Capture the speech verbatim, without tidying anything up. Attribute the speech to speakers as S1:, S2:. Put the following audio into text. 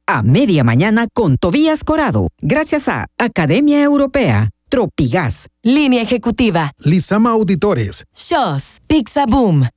S1: a media mañana con Tobías Corado, gracias a Academia Europea, Tropigas,
S2: Línea Ejecutiva,
S3: Lizama Auditores,
S2: Shows, Pizza Boom,